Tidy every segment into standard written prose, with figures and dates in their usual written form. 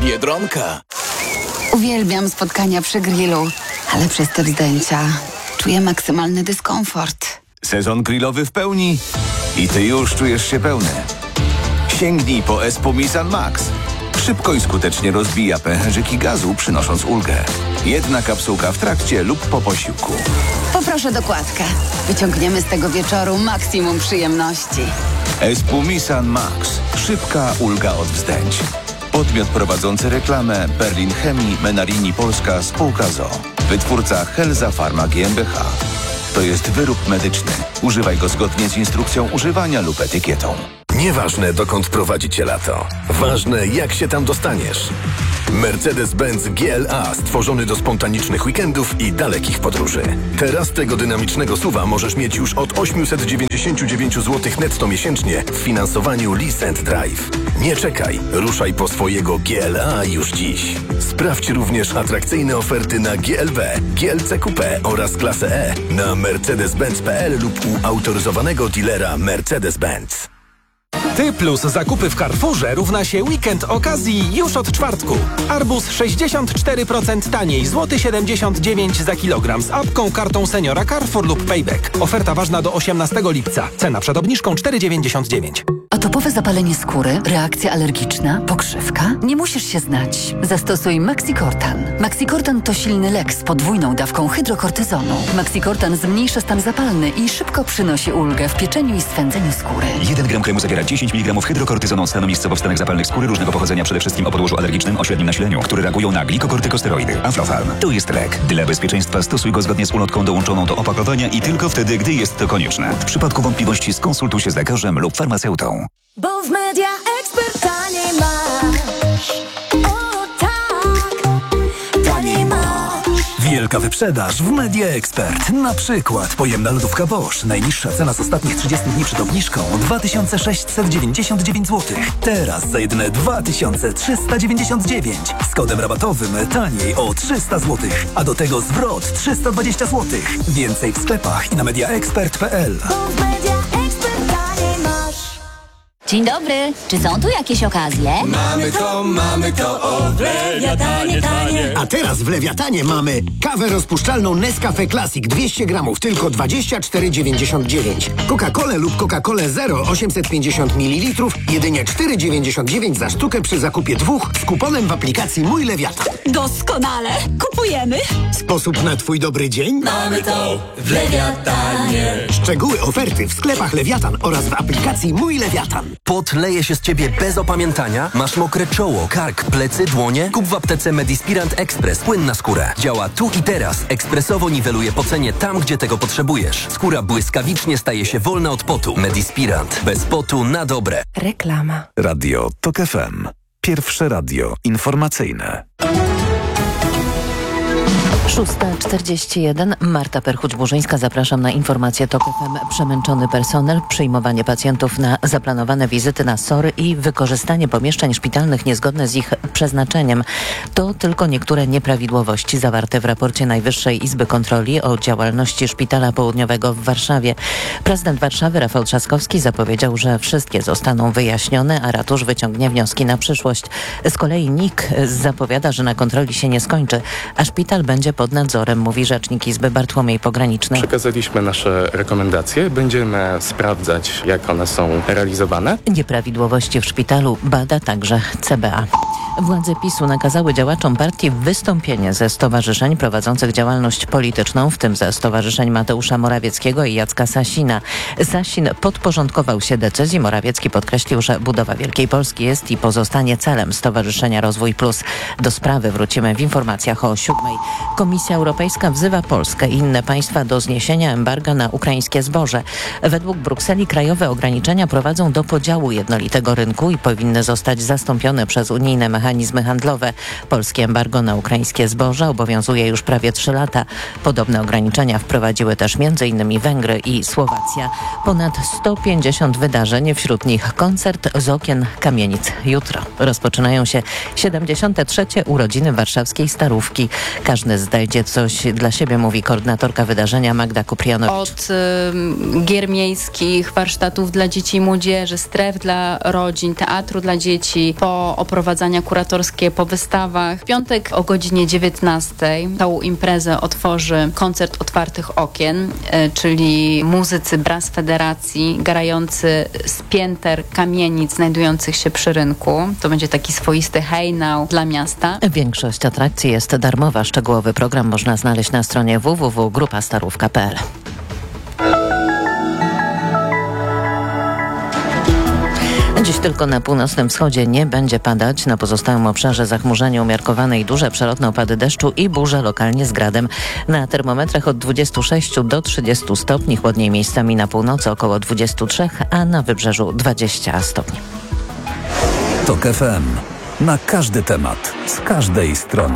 Biedronka. Uwielbiam spotkania przy grillu, ale przez te wzdęcia czuję maksymalny dyskomfort. Sezon grillowy w pełni i ty już czujesz się pełny. Sięgnij po Espumisan Max. Szybko i skutecznie rozbija pęcherzyki gazu, przynosząc ulgę. Jedna kapsułka w trakcie lub po posiłku. Poproszę dokładkę. Wyciągniemy z tego wieczoru maksimum przyjemności. Espumisan Max. Szybka ulga od wzdęć. Podmiot prowadzący reklamę Berlin Chemii Menarini Polska spółka ZOO. Wytwórca Helza Pharma GmbH. To jest wyrób medyczny. Używaj go zgodnie z instrukcją używania lub etykietą. Nieważne, dokąd prowadzi cię lato. Ważne, jak się tam dostaniesz. Mercedes-Benz GLA stworzony do spontanicznych weekendów i dalekich podróży. Teraz tego dynamicznego SUV-a możesz mieć już od 899 zł netto miesięcznie w finansowaniu Lease & Drive. Nie czekaj, ruszaj po swojego GLA już dziś. Sprawdź również atrakcyjne oferty na GLB, GLC Coupé oraz klasę E na mercedes-benz.pl lub u autoryzowanego dealera Mercedes-Benz. Ty plus zakupy w Carrefourze równa się weekend okazji już od czwartku. Arbuz 64% taniej, złoty 79 za kilogram z apką, kartą seniora Carrefour lub Payback. Oferta ważna do 18 lipca. Cena przed obniżką 4,99. Atopowe zapalenie skóry, reakcja alergiczna, pokrzywka? Nie musisz się znać. Zastosuj Maxicortan. Maxicortan to silny lek z podwójną dawką hydrokortyzonu. Maxicortan zmniejsza stan zapalny i szybko przynosi ulgę w pieczeniu i swędzeniu skóry. 1 gram kremu zawiera 10 mg hydrokortyzonu, stanu miejscowo wstanek zapalnych skóry różnego pochodzenia, przede wszystkim o podłożu alergicznym o średnim nasileniu, które reagują na glikokortykosteroidy. Aflofarm. To jest lek. Dla bezpieczeństwa stosuj go zgodnie z ulotką dołączoną do opakowania i tylko wtedy, gdy jest to konieczne. W przypadku wątpliwości skonsultuj się z lekarzem lub farmaceutą. Bo w Media Expert taniej masz. O tak, taniej masz. Wielka wyprzedaż w Media Expert. Na przykład pojemna lodówka Bosch. Najniższa cena z ostatnich 30 dni przed obniżką 2699 zł. Teraz za jedyne 2399. Z kodem rabatowym taniej o 300 zł. A do tego zwrot 320 zł. Więcej w sklepach i na mediaexpert.pl. Dzień dobry, czy są tu jakieś okazje? Mamy to, o w Lewiatanie tanie. A teraz w Lewiatanie mamy kawę rozpuszczalną Nescafe Classic 200 gramów, tylko 24,99. Coca-Colę lub Coca-Colę Zero 850 ml, jedynie 4,99 za sztukę przy zakupie 2 z kuponem w aplikacji Mój Lewiatan. Doskonale, kupujemy. Sposób na twój dobry dzień? Mamy to w Lewiatanie. Szczegóły oferty w sklepach Lewiatan oraz w aplikacji Mój Lewiatan. Pot leje się z ciebie bez opamiętania? Masz mokre czoło, kark, plecy, dłonie? Kup w aptece Medispirant Express. Płyn na skórę. Działa tu i teraz. Ekspresowo niweluje pocenie tam, gdzie tego potrzebujesz. Skóra błyskawicznie staje się wolna od potu. Medispirant. Bez potu na dobre. Reklama. Radio TOK FM. Pierwsze radio informacyjne. 6:41. Marta Perchuć-Burzyńska. Zapraszam na informację TOK FM. Przemęczony personel, przyjmowanie pacjentów na zaplanowane wizyty na SOR-y i wykorzystanie pomieszczeń szpitalnych niezgodne z ich przeznaczeniem. To tylko niektóre nieprawidłowości zawarte w raporcie Najwyższej Izby Kontroli o działalności Szpitala Południowego w Warszawie. Prezydent Warszawy Rafał Trzaskowski zapowiedział, że wszystkie zostaną wyjaśnione, a ratusz wyciągnie wnioski na przyszłość. Z kolei NIK zapowiada, że na kontroli się nie skończy, a szpital będzie pod nadzorem, mówi rzecznik Izby Bartłomiej Pograniczny. Przekazaliśmy nasze rekomendacje. Będziemy sprawdzać, jak one są realizowane. Nieprawidłowości w szpitalu bada także CBA. Władze PiS-u nakazały działaczom partii wystąpienie ze stowarzyszeń prowadzących działalność polityczną, w tym ze stowarzyszeń Mateusza Morawieckiego i Jacka Sasina. Sasin podporządkował się decyzji. Morawiecki podkreślił, że budowa Wielkiej Polski jest i pozostanie celem Stowarzyszenia Rozwój Plus. Do sprawy wrócimy w informacjach o 7:00. Komisja Europejska wzywa Polskę i inne państwa do zniesienia embarga na ukraińskie zboże. Według Brukseli krajowe ograniczenia prowadzą do podziału jednolitego rynku i powinny zostać zastąpione przez unijne mechanizmy handlowe. Polskie embargo na ukraińskie zboże obowiązuje już prawie 3 lata. Podobne ograniczenia wprowadziły też m.in. Węgry i Słowacja. Ponad 150 wydarzeń, wśród nich koncert z okien kamienic. Jutro rozpoczynają się 73. urodziny warszawskiej Starówki. Każdy z znajdzie coś dla siebie, mówi koordynatorka wydarzenia Magda Kuprianowicz. Od gier miejskich, warsztatów dla dzieci i młodzieży, stref dla rodzin, teatru dla dzieci, po oprowadzania kuratorskie po wystawach. W piątek o godzinie 19:00 tą imprezę otworzy koncert otwartych okien, czyli muzycy Brass Federacji grający z pięter kamienic znajdujących się przy rynku. To będzie taki swoisty hejnał dla miasta. Większość atrakcji jest darmowa. Szczegółowy program można znaleźć na stronie www.grupastarówka.pl. Dziś tylko na północnym wschodzie nie będzie padać. Na pozostałym obszarze zachmurzenie umiarkowane i duże przelotne opady deszczu i burze lokalnie z gradem. Na termometrach od 26 do 30 stopni, chłodniej miejscami na północy około 23, a na wybrzeżu 20 stopni. TOK FM. Na każdy temat, z każdej strony.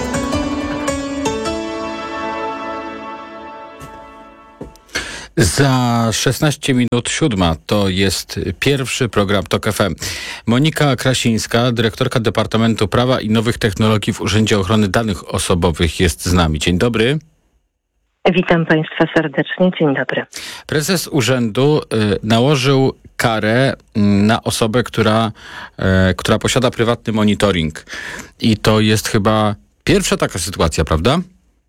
Za 16 minut 7 to jest pierwszy program TOK FM. Monika Krasińska, dyrektorka Departamentu Prawa i Nowych Technologii w Urzędzie Ochrony Danych Osobowych jest z nami. Dzień dobry. Witam Państwa serdecznie. Dzień dobry. Prezes urzędu nałożył karę na osobę, która posiada prywatny monitoring. I to jest chyba pierwsza taka sytuacja, prawda?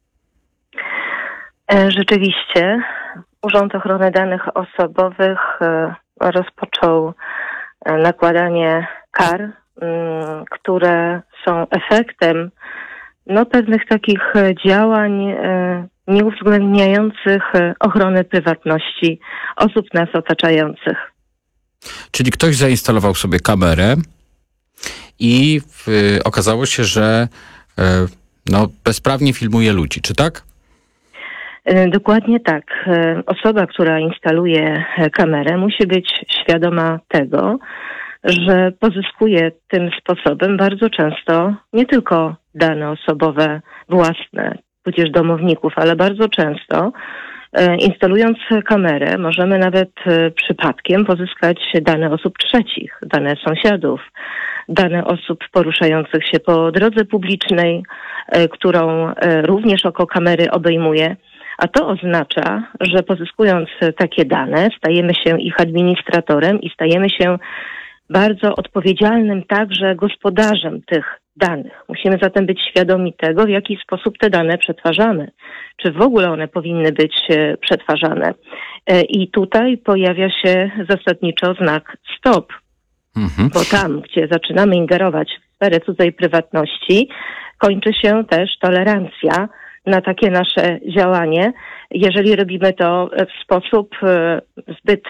Rzeczywiście. Urząd Ochrony Danych Osobowych rozpoczął nakładanie kar, które są efektem pewnych takich działań nieuwzględniających ochrony prywatności osób nas otaczających. Czyli ktoś zainstalował sobie kamerę i okazało się, że bezprawnie filmuje ludzi, czy tak? Dokładnie tak. Osoba, która instaluje kamerę, musi być świadoma tego, że pozyskuje tym sposobem bardzo często nie tylko dane osobowe własne, tudzież domowników, ale bardzo często instalując kamerę możemy nawet przypadkiem pozyskać dane osób trzecich, dane sąsiadów, dane osób poruszających się po drodze publicznej, którą również oko kamery obejmuje. A to oznacza, że pozyskując takie dane, stajemy się ich administratorem i stajemy się bardzo odpowiedzialnym także gospodarzem tych danych. Musimy zatem być świadomi tego, w jaki sposób te dane przetwarzamy. Czy w ogóle one powinny być przetwarzane. I tutaj pojawia się zasadniczo znak stop. Bo tam, gdzie zaczynamy ingerować w sferę cudzej prywatności, kończy się też tolerancja na takie nasze działanie, jeżeli robimy to w sposób zbyt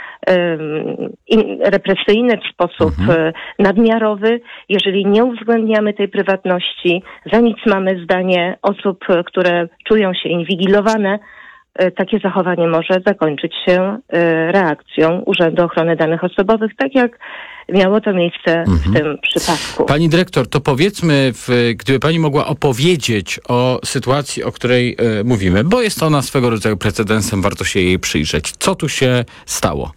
represyjny, w sposób nadmiarowy, jeżeli nie uwzględniamy tej prywatności, za nic mamy zdanie osób, które czują się inwigilowane, takie zachowanie może zakończyć się reakcją Urzędu Ochrony Danych Osobowych, tak jak miało to miejsce w tym przypadku. Pani dyrektor, to powiedzmy, gdyby pani mogła opowiedzieć o sytuacji, o której mówimy, bo jest ona swego rodzaju precedensem, warto się jej przyjrzeć. Co tu się stało?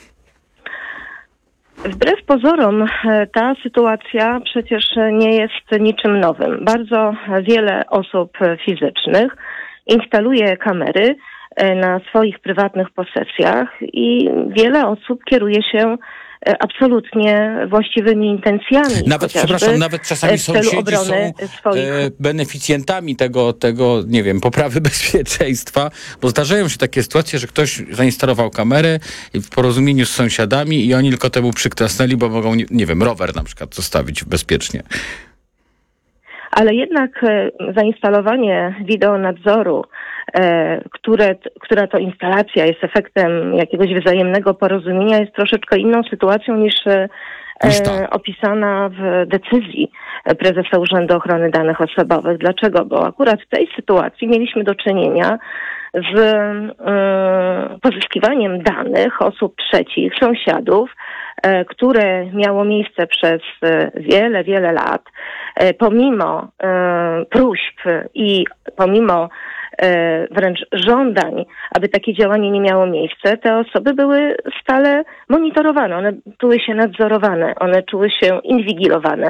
Wbrew pozorom ta sytuacja przecież nie jest niczym nowym. Bardzo wiele osób fizycznych instaluje kamery na swoich prywatnych posesjach i wiele osób kieruje się absolutnie właściwymi intencjami. Nawet czasami sąsiedzi są beneficjentami tego, nie wiem, poprawy bezpieczeństwa, bo zdarzają się takie sytuacje, że ktoś zainstalował kamerę w porozumieniu z sąsiadami i oni tylko temu przyklasnęli, bo mogą, nie wiem, rower na przykład zostawić bezpiecznie. Ale jednak zainstalowanie wideonadzoru, która to instalacja jest efektem jakiegoś wzajemnego porozumienia, jest troszeczkę inną sytuacją niż opisana w decyzji prezesa Urzędu Ochrony Danych Osobowych. Dlaczego? Bo akurat w tej sytuacji mieliśmy do czynienia z pozyskiwaniem danych osób trzecich, sąsiadów, które miało miejsce przez wiele, wiele lat, pomimo próśb i pomimo wręcz żądań, aby takie działanie nie miało miejsca, te osoby były stale monitorowane, one czuły się nadzorowane, one czuły się inwigilowane.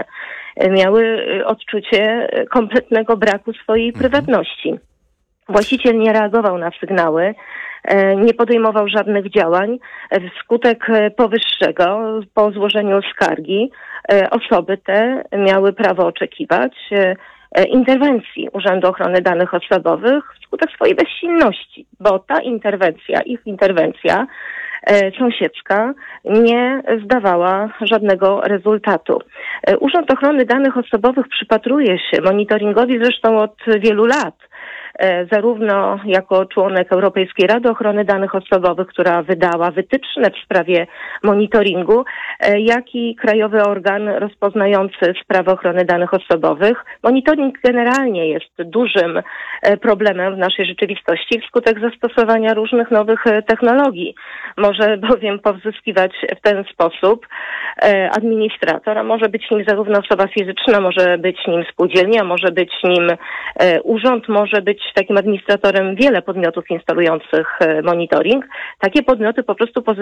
miały odczucie kompletnego braku swojej prywatności. Właściciel nie reagował na sygnały, nie podejmował żadnych działań. Wskutek powyższego, po złożeniu skargi, osoby te miały prawo oczekiwać interwencji Urzędu Ochrony Danych Osobowych wskutek swojej bezsilności, bo ta interwencja, ich interwencja sąsiedzka nie zdawała żadnego rezultatu. Urząd Ochrony Danych Osobowych przypatruje się monitoringowi zresztą od wielu lat, zarówno jako członek Europejskiej Rady Ochrony Danych Osobowych, która wydała wytyczne w sprawie monitoringu, jak i krajowy organ rozpoznający sprawy ochrony danych osobowych. Monitoring generalnie jest dużym problemem w naszej rzeczywistości wskutek zastosowania różnych nowych technologii. Może bowiem powzyskiwać w ten sposób administrator, a może być nim zarówno osoba fizyczna, może być nim spółdzielnia, może być nim urząd, może być takim administratorem wiele podmiotów instalujących monitoring. Takie podmioty po prostu